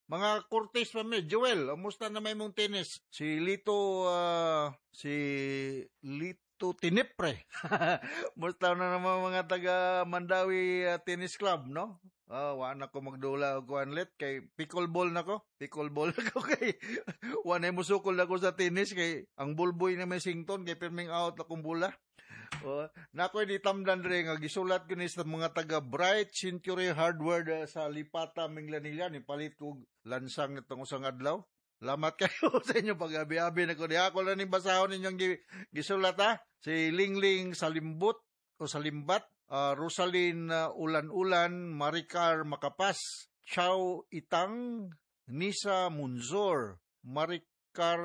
Mga Cortez pa mi, Joel, musta na may mong tennis? Si Lito Tinipre. Musta na naman mga taga Mandawi Tennis Club, no? Wala ko magdula og kuanlet kay pickleball nako. Pickleball nako kay wala mo sukol ako sa tennis kay ang bulboy na may sington kay perming out akong bola. Nakoy di tamdan rin nga gisulat ko ni sa mga taga Bright Century Hardware sa Lipata Minglanilla ni palit ko lansang nitong usang adlaw. Lamat kayo sa inyo pag-abi-abi na ko. Di ako lang ni basahon ninyong gisulat ha. Si Lingling Salimbot o Salimbat, Rosalyn Ulan-Ulan, Maricar Makapas, Chow Itang, Nisa Munzor, Maricar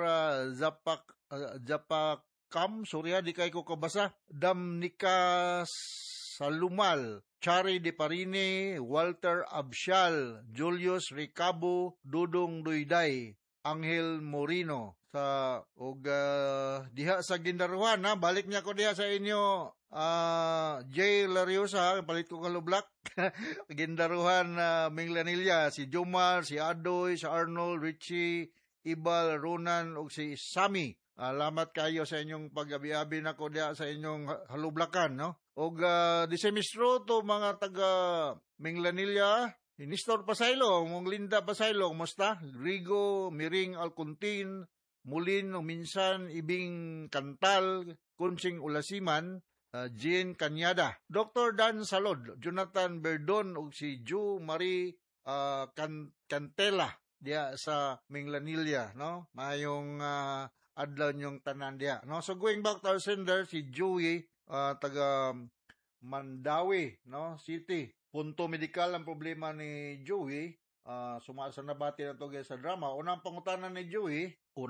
Japakam, surya di kay ko kabasa, Damnika Salumal, Chari De Parine, Walter Absyal, Julius Ricabo, Dudong Duyday, Angel Morino sa diha sa Gindaruhan ha. Balik niya ko diha sa inyo Jay Lariosa, palit ko kalublak. Gindaruhan Minglanilla, si Jomar, si Adoy, si Arnold, Richie, Ibal, Ronan ug si Sammy. Alamat kayo sa inyong pag-abi-abi na ko diha sa inyong halublakan, no? Og disemistro to mga taga Minglanilla, Nestor Pasaylong, mong Linda Pasaylong, musta? Rigo, Miring Alcontin, Mulin, minsan, Ibing Kantal, Kunsing Ulasiman, Jean Kanyada, Dr. Dan Salod, Jonathan Berdon, ug si Ju Marie Cantela, diya sa Minglanilla, no? Mayong adlaw nyong tanan diya, no? So going back to our sender, si Joey, taga Mandawi, no? City. Punto medikal ang problema ni Joey. Sumasa na bati na to sa drama. Unang pangutana ni Joey,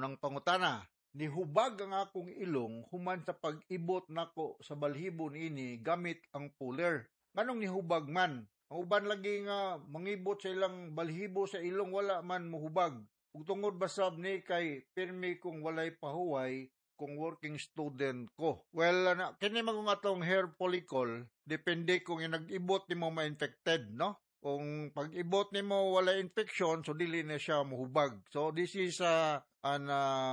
nihubag ang akong ilong human sa pag-ibot nako sa balhibo niini gamit ang puller. Nganong nihubag man? Ang uban lagi nga mangibot sa ilang balhibo sa ilong wala man muhubag. Ug tungod basab ni kay pirmi kung walay pahuway kung working student ko. Well, kini magong atong hair follicle, depende kung nag-ibot nimo ma-infected, no? Kung pag-ibot nimo wala infection, so dili na siya muhubag. So this is an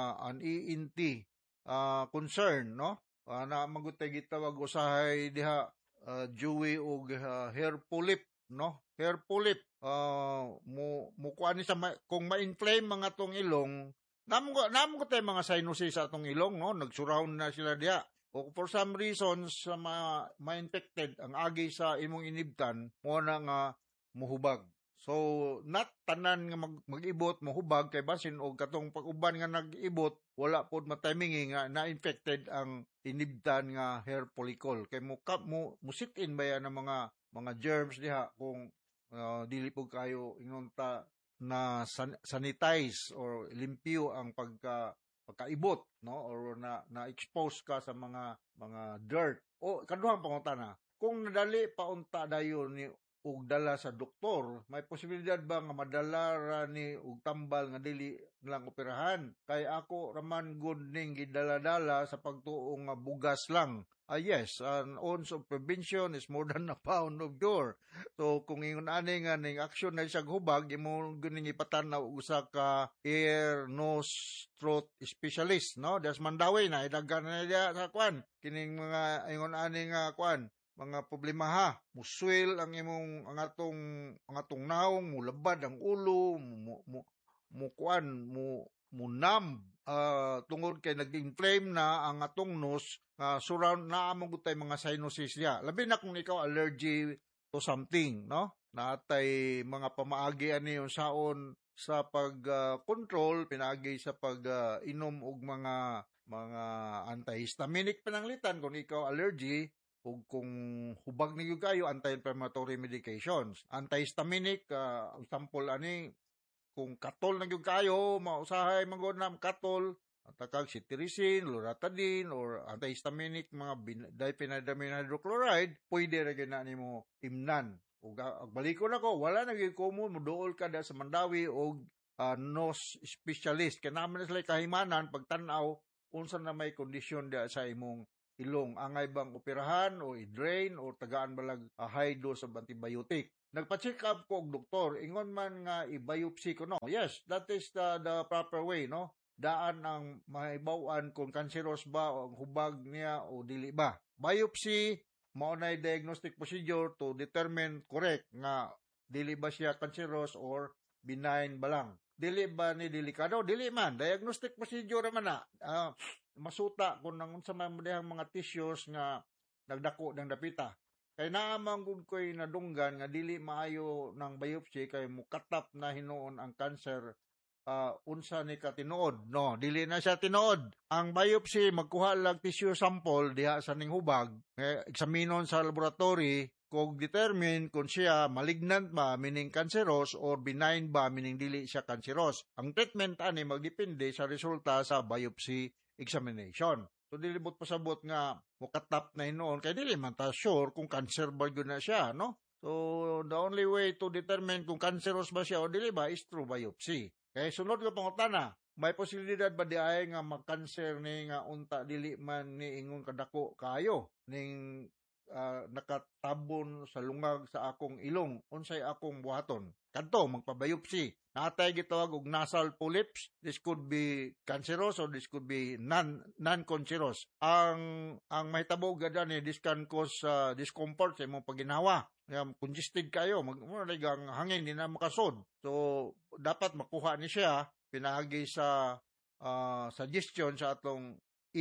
ENT concern, no? Na magutay gitawag usahay diha Joey og hair polyp, no? Hair polyp mo kuan ni sa kung ma-inflame mga tong ilong. Namo ko tayo mga sinuses sa atong ilong, no? Nag-surround na sila diya. O for some reasons, ma-infected ang agi sa imong inibtan, mo na nga muhubag. So, not tanan nga mag-ibot, muhubag, kay basin o katong pag-uban nga nag-ibot, wala po matimingi nga na-infected ang inibtan nga hair follicle. Kay mo sit-in ba yan ng mga germs diha kung dili po kayo ingon ta na sanitize or limpyo ang pagkaibot, no, or na-expose ka sa mga dirt. O kaduhang pangutana, kung nadali pa unta dayon ni ug dala sa doktor, may posibilidad ba nga madala ra ni ug tambal nga dili lang operahan? Kay ako raman good ning gidala-dala sa pagtuo nga bugas lang. Yes, an ounce of prevention is more than a pound of cure. So, kung ingon ani nga ning action na siya hubag, imo guning ipatanaw usa ka ear, nose, throat specialist, no? Das Mandawi na idagan na diya sa kwan. Kining mga ingon ani nga kwan, mga problema ha. Muswil ang imong ang atong naong, mulabad ang ulo, munam tungod kay nag-inflame na ang atong nose, surround na among gutay mga sinuses niya. Labi na kung ikaw allergy to something, no? Natay mga pamaagi ani yung saon sa pag-control, pinagi sa pag-inom og mga antihistaminic pananglitan kung ikaw allergy, o kung hubag na yung kayo, anti-inflammatory medications. Antihistaminic, example ani, kung katol na yung kayo, mausahay magod na katol, takag cetirizine, loratadine, or antihistaminic, mga diphenhydramine hydrochloride, pwede rin na mo imnan. O balik ko na ko, wala naging common, muduol ka da sa Mandawi o nose specialist. Kaya naman sila kahimanan, pagtanaw, unsa na may kondisyon da sa imong ilong. Angay bang operahan o i-drain o tagaan balag high dose of antibiotic. nagpa-check up ko og doktor, ingon man nga i-biopsy ko, no? Yes, that is the proper way, no? Daan ang mahibaw-an kung cancerous ba o ang hubag niya o dili ba. Biopsy, mao na diagnostic procedure to determine correct nga dili ba siya cancerous or benign ba lang. Dili ba ni delikado? Dili man. Diagnostic procedure naman na. Masuta kung unsa man dihang mga tissues nga nagdako ng dapita. Kay naamang gud ko'y nadunggan nga dili maayo ng biopsy kay mukatap na hinuon ang cancer unsa ni ka tinuod. No, dili na siya tinuod. Ang biopsy magkuha lang tissue sample diha sa ning hubag, eksaminon sa laboratory kung determine kung siya malignant ba meaning cancerous or benign ba meaning dili siya cancerous. Ang treatment ani magdepende sa resulta sa biopsy examination. So dilibot pasabot nga mukatap na hinuon kay dili man ta sure kung cancer ba gyud na siya, no? So the only way to determine kung cancerous ba siya o dili ba is through biopsy. Kaya sunod ko pangutana, may posibilidad ba di ay nga mag-cancer ni nga unta dili man ni ingon kadako kayo ning nakatabon sa lungag sa akong ilong unsay akong buhaton kadto magpabiopsy. Natay gitawag og nasal polyps. This could be cancerous or this could be non-cancerous. Ang mahitabo gada ni this can cause discomfort sa imong paginawa. Congested kayo, magmulagang hangin di na makasod. So dapat makuha ni siya pinagi sa suggestion sa atong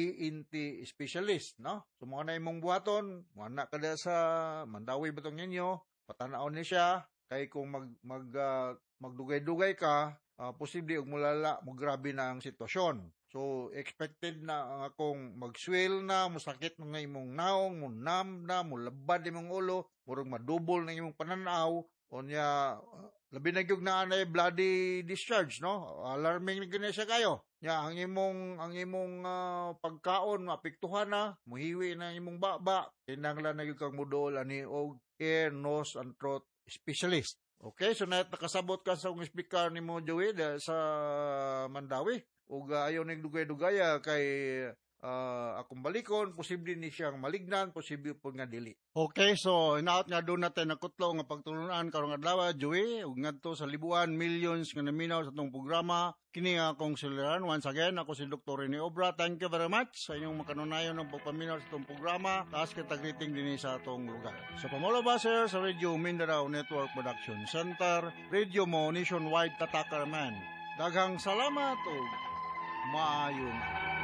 ENT specialist, no? So mga na imong buhaton, mana kada sa Mandawi batong ninyo, patanaon ni siya kay kung magdugay-dugay ka, posible og mulala, mo grabe na ang sitwasyon. So expected na ang akong mag-swell na, musakit na nga imong naong, munam na, mulabad imong ulo, murag madubol na imong pananaw, o niya labi na gyud na anay bloody discharge, no? Alarming na gani siya kayo. Ya ang imong pagkaon maapektuhan na, muhiwi na imong baba, kinahanglan na gyud kang mudol ani og ear, nose and throat specialist. Okay, so nakasabot ka sa akong speaker ni mo Joey sa Mandawi ug ayaw ning dugay-dugaya kay akong balikon, posible ni siyang malignan, posible po nga dili. Okay, so inaot nga doon natin nakutlo nga pagtulunan karong adlaw, Joey, ug ngadto sa libuan, millions nga naminaw sa itong programa. Kini nga akong suliran. Once again, ako si Dr. Rene Obra. Thank you very much sa inyong makanunayon ng pagpaminaw sa itong programa. Taas kita greeting din sa itong lugar. Sa Pamulo Baser sa Radio Mindanao Network Production Center, Radio mo nationwide tatakaraman. Daghang salamat o maayong